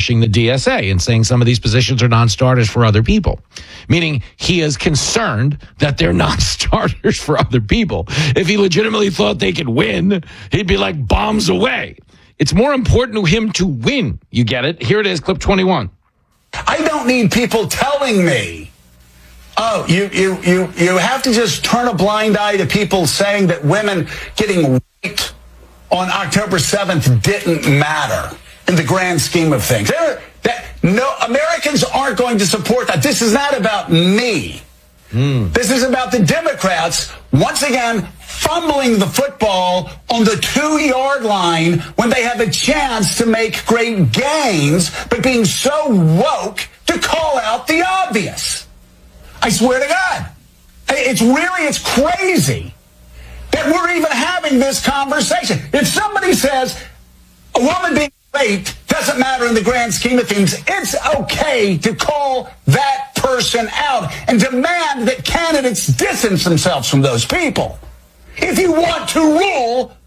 abolishing the DSA and saying some of these positions are non-starters for other people. Meaning he is concerned that they're non-starters for other people. If he legitimately thought they could win, he'd be like bombs away. It's more important to him to win. You get it? Here it is, clip 21. I don't need people telling me, oh, you have to just turn a blind eye to people saying that women getting raped on October 7th didn't matter in the grand scheme of things. No, Americans aren't going to support that. This is not about me. This is about the Democrats, once again, fumbling the football on the 2-yard line when they have a chance to make great gains, but being so woke to call out the obvious. I swear to God. It's crazy that we're even having this conversation. If somebody says a woman being raped doesn't matter in the grand scheme of things, it's okay to call that person out and demand that candidates distance themselves from those people. If you want to rule,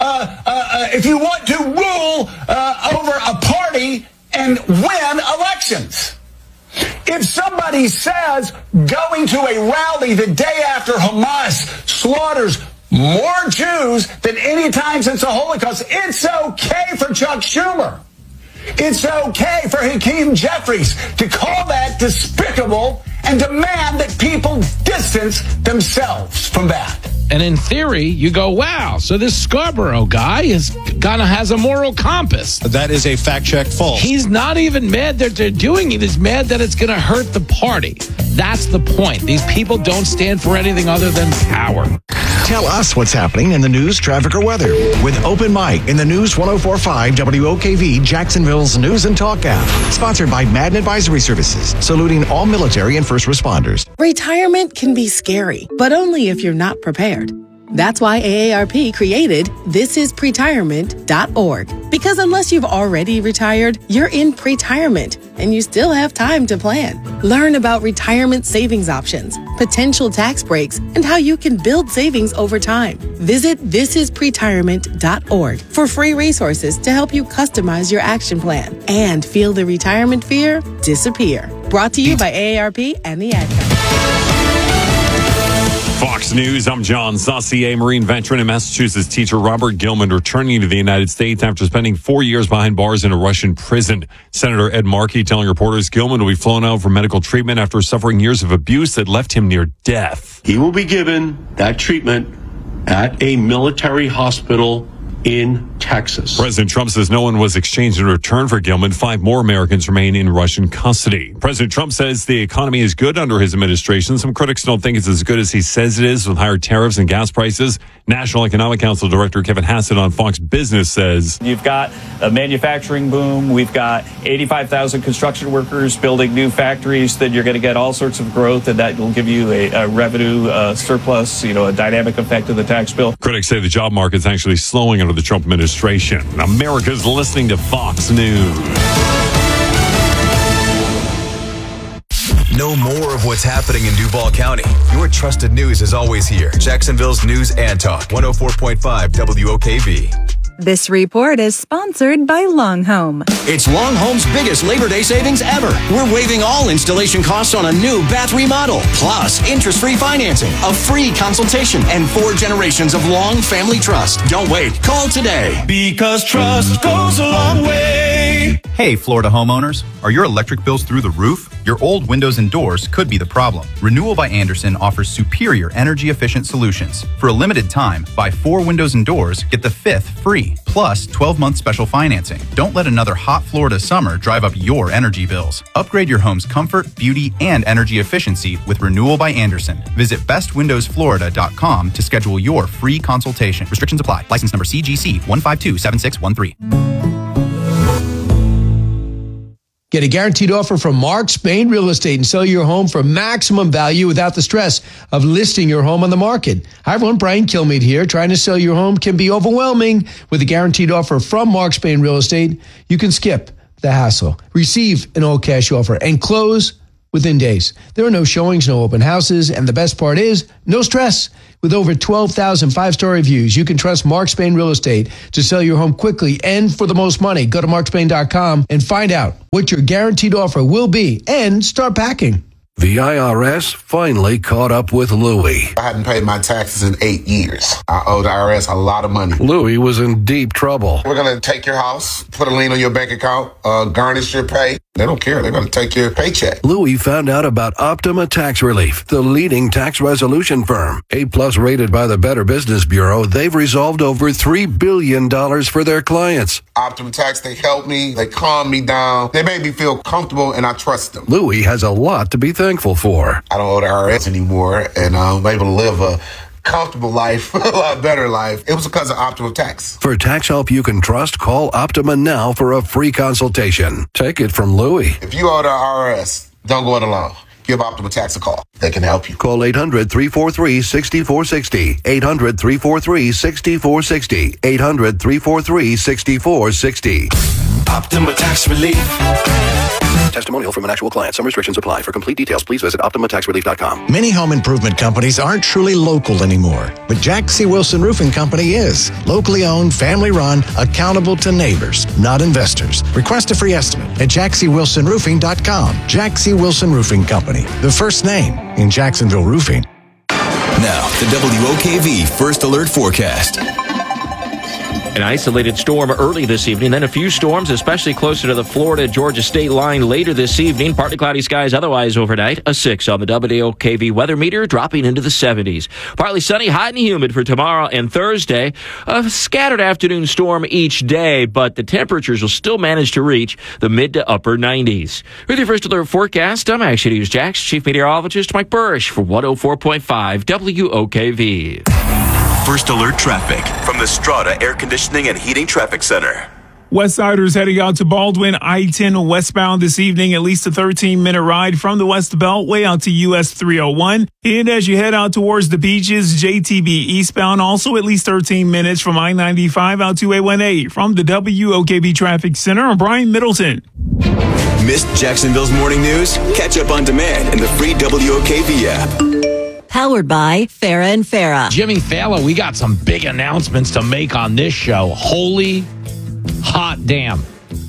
over a party and win elections. If somebody says going to a rally the day after Hamas slaughters more Jews than any time since the Holocaust, it's okay for Chuck Schumer. It's okay for Hakeem Jeffries to call that despicable and demand that people distance themselves from that. And in theory, you go, wow, so this Scarborough guy has a moral compass. That is a fact check false. He's not even mad that they're doing it. He's mad that it's going to hurt the party. That's the point. These people don't stand for anything other than power. Tell us what's happening in the news, traffic, or weather with Open Mic in the News 104.5 WOKV, Jacksonville's News and Talk app. Sponsored by Madden Advisory Services, saluting all military and first responders. Retirement can be scary, but only if you're not prepared. That's why AARP created thisispretirement.org. Because unless you've already retired, you're in pretirement and you still have time to plan. Learn about retirement savings options, potential tax breaks, and how you can build savings over time. Visit thisispretirement.org for free resources to help you customize your action plan and feel the retirement fear disappear. Brought to you by AARP and the Ad Council. Fox News, I'm John Saucier. Marine veteran and Massachusetts teacher Robert Gilman returning to the United States after spending 4 years behind bars in a Russian prison. Senator Ed Markey telling reporters Gilman will be flown out for medical treatment after suffering years of abuse that left him near death. He will be given that treatment at a military hospital in Texas. President Trump says no one was exchanged in return for Gilman. 5 more Americans remain in Russian custody. President Trump says the economy is good under his administration. Some critics don't think it's as good as he says it is with higher tariffs and gas prices. National Economic Council Director Kevin Hassett on Fox Business says, you've got a manufacturing boom. We've got 85,000 construction workers building new factories. Then you're going to get all sorts of growth, and that will give you a revenue surplus, a dynamic effect of the tax bill. Critics say the job market's actually slowing under the Trump administration. America's listening to Fox News. Know more of what's happening in Duval County. Your trusted news is always here. Jacksonville's News and Talk, 104.5 WOKV. This report is sponsored by Long Home. It's Long Home's biggest Labor Day savings ever. We're waiving all installation costs on a new bath remodel, plus interest-free financing, a free consultation, and 4 generations of Long family trust. Don't wait. Call today. Because trust goes a long way. Hey, Florida homeowners. Are your electric bills through the roof? Your old windows and doors could be the problem. Renewal by Andersen offers superior energy-efficient solutions. For a limited time, buy 4 windows and doors, get the 5th free, plus 12-month special financing. Don't let another hot Florida summer drive up your energy bills. Upgrade your home's comfort, beauty, and energy efficiency with Renewal by Andersen. Visit bestwindowsflorida.com to schedule your free consultation. Restrictions apply. License number CGC 1527613. Get a guaranteed offer from Mark Spain Real Estate and sell your home for maximum value without the stress of listing your home on the market. Hi, everyone. Brian Kilmeade here. Trying to sell your home can be overwhelming. With a guaranteed offer from Mark Spain Real Estate, you can skip the hassle, receive an all-cash offer, and close within days. There are no showings, no open houses, and the best part is no stress. With over 12,000 five-star reviews, you can trust Mark Spain Real Estate to sell your home quickly and for the most money. Go to markspain.com and find out what your guaranteed offer will be and start packing. The IRS finally caught up with Louie. I hadn't paid my taxes in 8 years. I owe the IRS a lot of money. Louie was in deep trouble. We're going to take your house, put a lien on your bank account, garnish your pay. They don't care. They're going to take your paycheck. Louie found out about Optima Tax Relief, the leading tax resolution firm. A-plus rated by the Better Business Bureau, they've resolved over $3 billion for their clients. Optima Tax, they helped me. They calmed me down. They made me feel comfortable, and I trust them. Louie has a lot to be thankful for. I don't owe the IRS anymore, and I'm able to live a comfortable life, a lot better life. It was because of Optima Tax. For tax help you can trust, call Optima now for a free consultation. Take it from Louie. If you owe the IRS, don't go it alone. Give Optima Tax a call. They can help you. Call 800-343-6460. 800-343-6460. 800-343-6460. Optima Tax Relief. Testimonial from an actual client. Some restrictions apply. For complete details, please visit OptimaTaxRelief.com. Many home improvement companies aren't truly local anymore, but Jack C. Wilson Roofing Company is. Locally owned, family run, accountable to neighbors, not investors. Request a free estimate at jackcwilsonroofing.com. Jack C. Wilson Roofing Company, the first name in Jacksonville roofing. Now, the WOKV First Alert Forecast. An isolated storm early this evening, then a few storms, especially closer to the Florida-Georgia state line later this evening. Partly cloudy skies otherwise overnight. A 6 on the WOKV weather meter, dropping into the 70s. Partly sunny, hot and humid for tomorrow and Thursday. A scattered afternoon storm each day, but the temperatures will still manage to reach the mid to upper 90s. With your First Alert forecast, I'm Action News Jax Chief Meteorologist Mike Burrish for 104.5 WOKV. First Alert Traffic from the Strata Air Conditioning and Heating Traffic Center. Westsiders heading out to Baldwin, I-10 westbound this evening, at least a 13-minute ride from the West Beltway out to US 301. And as you head out towards the beaches, JTB eastbound, also at least 13 minutes from I-95 out to A18. From the WOKV Traffic Center, I'm Brian Middleton. Missed Jacksonville's morning news? Catch up on demand in the free WOKV app. Powered by Farrah and Farrah. Jimmy Fallon, we got some big announcements to make on this show. Holy hot damn.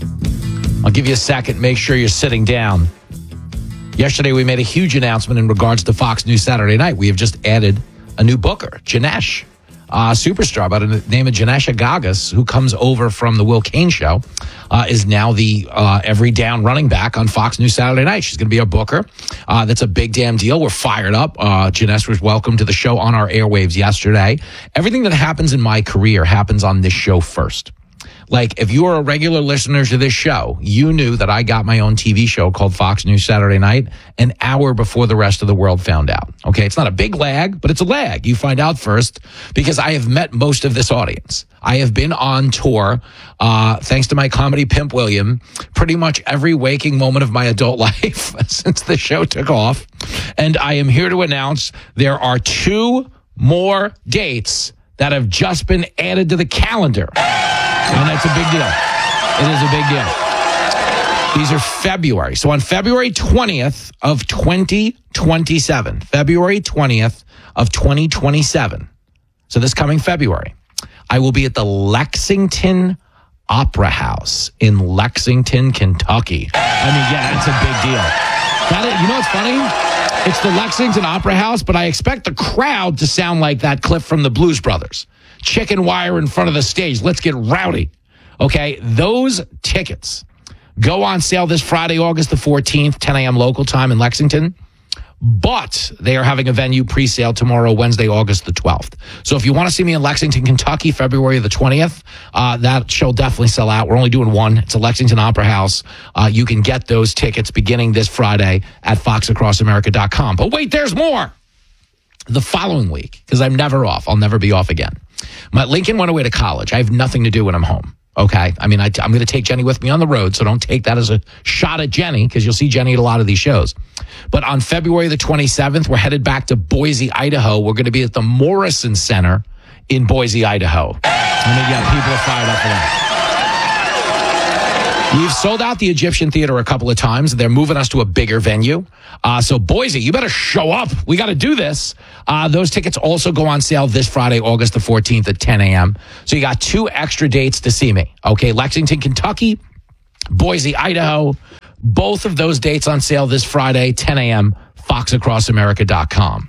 I'll give you a second. Make sure you're sitting down. Yesterday, we made a huge announcement in regards to Fox News Saturday Night. We have just added a new booker, Janesh, a superstar by the name of Janesh Agagas, who comes over from the Will Cain Show, is now the every down running back on Fox News Saturday Night. She's going to be our booker. That's a big damn deal. We're fired up. Janesh was welcomed to the show on our airwaves yesterday. Everything that happens in my career happens on this show first. Like, if you are a regular listener to this show, you knew that I got my own TV show called Fox News Saturday Night an hour before the rest of the world found out. Okay, it's not a big lag, but it's a lag. You find out first because I have met most of this audience. I have been on tour, thanks to my comedy pimp, William, pretty much every waking moment of my adult life since the show took off. And I am here to announce there are 2 more dates that have just been added to the calendar. And that's a big deal. It is a big deal. These are February. So on February 20th of 2027, February 20th of 2027, so this coming February, I will be at the Lexington Opera House in Lexington, Kentucky. I mean, yeah, it's a big deal. You know what's funny? It's the Lexington Opera House, but I expect the crowd to sound like that clip from the Blues Brothers. Chicken wire in front of the stage. Let's get rowdy. Okay, those tickets go on sale this Friday, August the 14th, 10 a.m. local time in Lexington. But they are having a venue pre-sale tomorrow, Wednesday, August the 12th. So if you want to see me in Lexington, Kentucky, February the 20th, that show definitely sell out. We're only doing one. It's a Lexington Opera House. You can get those tickets beginning this Friday at foxacrossamerica.com. But wait, there's more. The following week, because I'm never off. I'll never be off again. Lincoln went away to college. I have nothing to do when I'm home. Okay? I mean, I'm going to take Jenny with me on the road, so don't take that as a shot at Jenny, because you'll see Jenny at a lot of these shows. But on February the 27th, we're headed back to Boise, Idaho. We're going to be at the Morrison Center in Boise, Idaho. I mean, yeah, people are fired up for that. We've sold out the Egyptian Theater a couple of times. They're moving us to a bigger venue. So Boise, you better show up. We got to do this. Those tickets also go on sale this Friday, August the 14th at 10 a.m. So you got 2 extra dates to see me. Okay, Lexington, Kentucky, Boise, Idaho. Both of those dates on sale this Friday, 10 a.m., foxacrossamerica.com.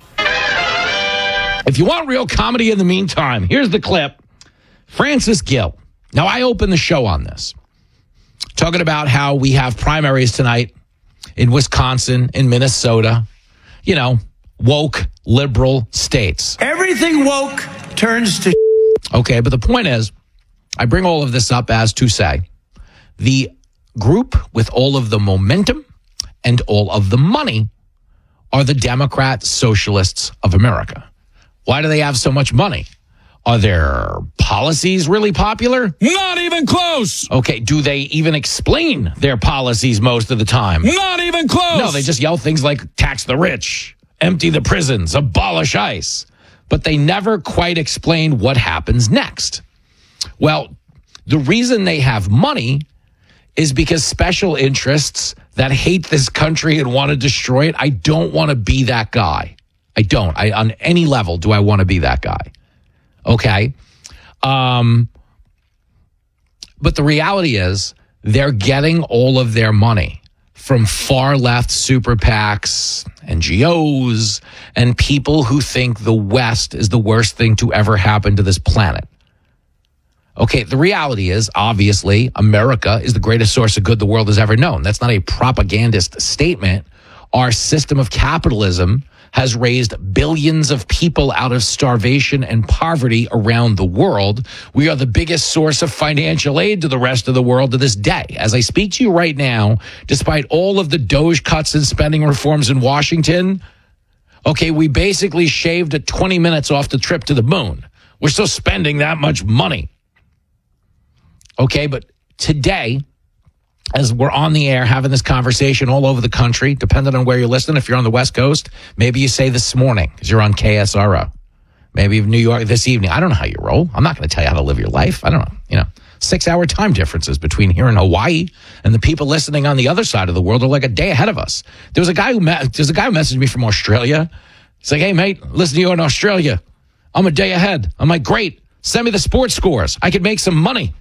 If you want real comedy in the meantime, here's the clip. Francis Gill. Now, I opened the show on this, talking about how we have primaries tonight in Wisconsin, in Minnesota, you know, woke, liberal states. Everything woke turns to Okay, but the point is, I bring all of this up as to say, the group with all of the momentum and all of the money are the Democrat Socialists of America. Why do they have so much money? Are their policies really popular? Not even close. Okay, do they even explain their policies most of the time? Not even close. No, they just yell things like tax the rich, empty the prisons, abolish ICE. But they never quite explain what happens next. Well, the reason they have money is because special interests that hate this country and want to destroy it, I don't want to be that guy. I don't. On any level do I want to be that guy. Okay. But the reality is they're getting all of their money from far left super PACs, NGOs, and people who think the West is the worst thing to ever happen to this planet. Okay, the reality is, obviously, America is the greatest source of good the world has ever known. That's not a propagandist statement. Our system of capitalism has raised billions of people out of starvation and poverty around the world. We are the biggest source of financial aid to the rest of the world to this day. As I speak to you right now, despite all of the DOGE cuts and spending reforms in Washington, okay, we basically shaved 20 minutes off the trip to the moon. We're still spending that much money. Okay, but today, as we're on the air having this conversation all over the country, depending on where you're listening, if you're on the West Coast, maybe you say this morning because you're on KSRO. Maybe New York this evening. I don't know how you roll. I'm not going to tell you how to live your life. I don't know. 6-hour time differences between here and Hawaii, and the people listening on the other side of the world are like a day ahead of us. There's a guy who messaged me from Australia. He's like, "Hey, mate, listen to you in Australia. I'm a day ahead." I'm like, "Great. Send me the sports scores. I could make some money."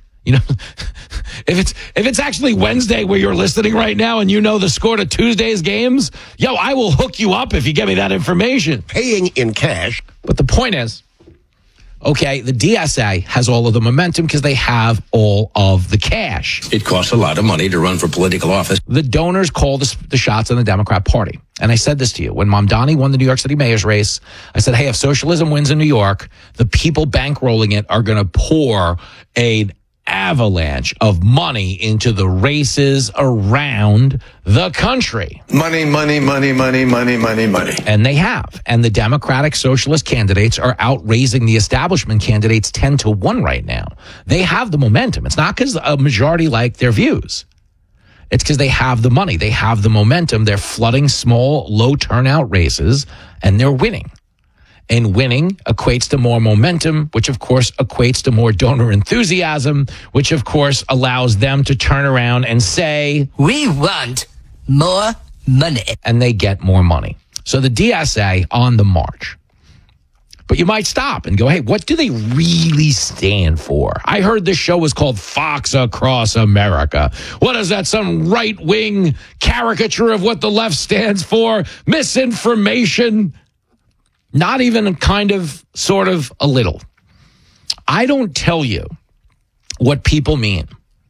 If it's actually Wednesday where you're listening right now and you know the score to Tuesday's games, I will hook you up if you give me that information. Paying in cash. But the point is, okay, the DSA has all of the momentum because they have all of the cash. It costs a lot of money to run for political office. The donors call the shots on the Democrat Party. And I said this to you. When Mamdani won the New York City mayor's race, I said, hey, if socialism wins in New York, the people bankrolling it are going to pour an avalanche of money into the races around the country. Money, money, money, money, money, money, money. And they have. And the Democratic Socialist candidates are outraising the establishment candidates 10-1 right now. They have the momentum. It's not because a majority like their views. It's because they have the money. They have the momentum. They're flooding small, low turnout races, and they're winning. And winning equates to more momentum, which of course equates to more donor enthusiasm, which of course allows them to turn around and say, "We want more money." And they get more money. So the DSA on the march. But you might stop and go, hey, what do they really stand for? I heard this show was called Fox Across America. What is that, some right-wing caricature of what the left stands for? Misinformation? Not even kind of, sort of, a little. I don't tell you what people mean.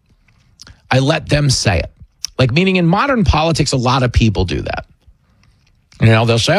I let them say it. Like, meaning in modern politics, a lot of people do that. They'll say,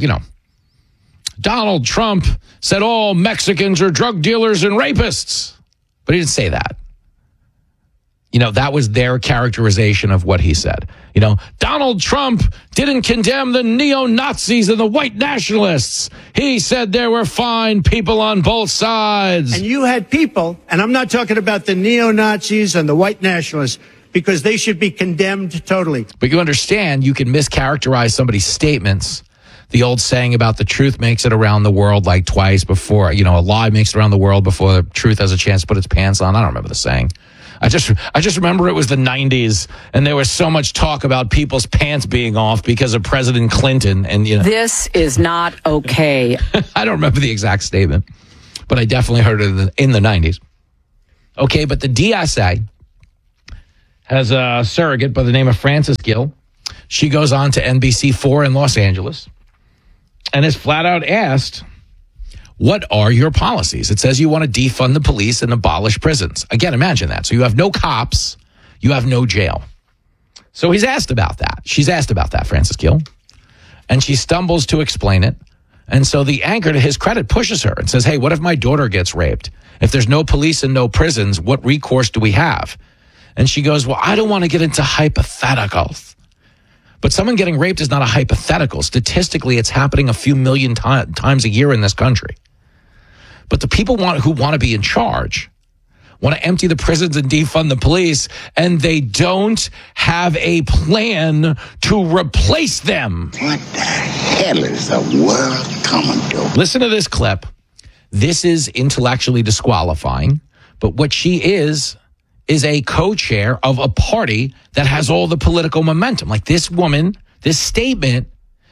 Donald Trump said all Mexicans are drug dealers and rapists. But he didn't say that. That was their characterization of what he said. Donald Trump didn't condemn the neo-Nazis and the white nationalists. He said there were fine people on both sides. And you had people, and I'm not talking about the neo-Nazis and the white nationalists, because they should be condemned totally. But you understand, you can mischaracterize somebody's statements. The old saying about the truth makes it around the world like twice before, a lie makes it around the world before the truth has a chance to put its pants on. I don't remember the saying. I just remember it was the 90s, and there was so much talk about people's pants being off because of President Clinton. And this is not okay. I don't remember the exact statement, but I definitely heard it in the 90s. Okay, but the DSA has a surrogate by the name of Frances Gill. She goes on to NBC4 in Los Angeles and is flat out asked, what are your policies? It says you want to defund the police and abolish prisons. Again, imagine that. So you have no cops, you have no jail. So he's asked about that. She's asked about that, Frances Gill. And she stumbles to explain it. And so the anchor, to his credit, pushes her and says, hey, what if my daughter gets raped? If there's no police and no prisons, what recourse do we have? And she goes, well, I don't want to get into hypotheticals. But someone getting raped is not a hypothetical. Statistically, it's happening a few million times a year in this country. But the people who want to be in charge want to empty the prisons and defund the police, and they don't have a plan to replace them. What the hell is the world coming to? Listen to this clip. This is intellectually disqualifying, but what she is a co-chair of a party that has all the political momentum. Like this woman, this statement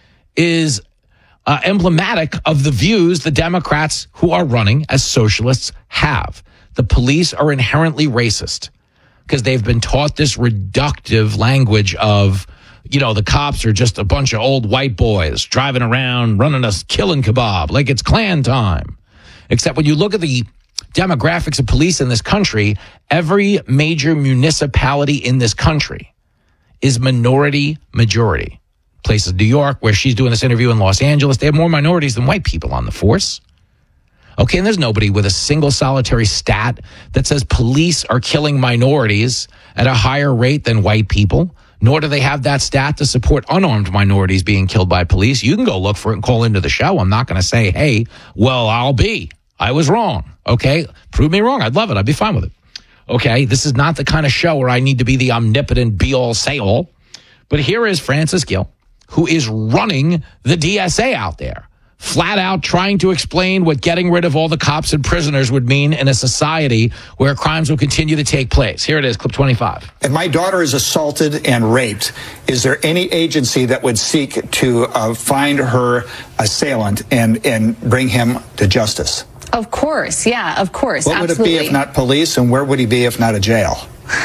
is emblematic of the views the Democrats who are running as socialists have. The police are inherently racist because they've been taught this reductive language of, the cops are just a bunch of old white boys driving around, running a killing kebab like it's Klan time. Except when you look at the demographics of police in this country, every major municipality in this country is minority majority. Places New York, where she's doing this interview in Los Angeles, they have more minorities than white people on the force. Okay, and there's nobody with a single solitary stat that says police are killing minorities at a higher rate than white people, nor do they have that stat to support unarmed minorities being killed by police. You can go look for it and call into the show. I'm not going to say, hey, well, I was wrong. Okay, prove me wrong. I'd love it. I'd be fine with it. Okay, this is not the kind of show where I need to be the omnipotent be-all, say-all. But here is Frances Gill, who is running the DSA out there, flat out trying to explain what getting rid of all the cops and prisoners would mean in a society where crimes will continue to take place. Here it is, clip 25. If my daughter is assaulted and raped, is there any agency that would seek to find her assailant and bring him to justice? Of course. Yeah, of course. What would absolutely. it be if not police, and where would he be if not a jail?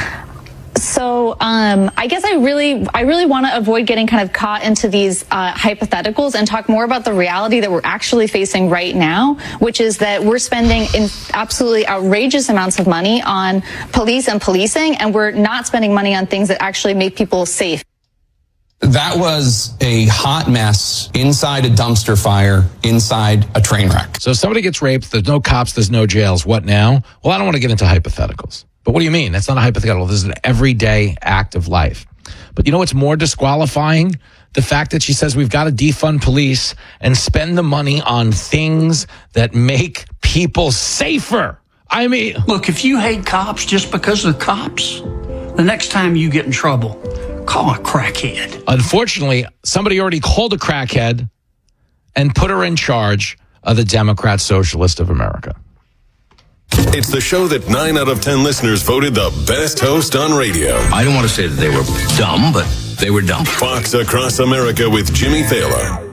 So I guess I really want to avoid getting kind of caught into these hypotheticals and talk more about the reality that we're actually facing right now, which is that we're spending absolutely outrageous amounts of money on police and policing, and we're not spending money on things that actually make people safe. That was a hot mess inside a dumpster fire, inside a train wreck. So if somebody gets raped, there's no cops, there's no jails. What now? Well, I don't want to get into hypotheticals. But what do you mean? That's not a hypothetical. This is an everyday act of life. But you know what's more disqualifying? The fact that she says we've got to defund police and spend the money on things that make people safer. I mean, look, if you hate cops just because they're cops, the next time you get in trouble, call a crackhead. Unfortunately, somebody already called a crackhead and put her in charge of the Democrat Socialist of America. It's the show that 9 out of 10 listeners voted the best host on radio. I don't want to say that they were dumb, but they were dumb. Fox Across America with Jimmy Thaler.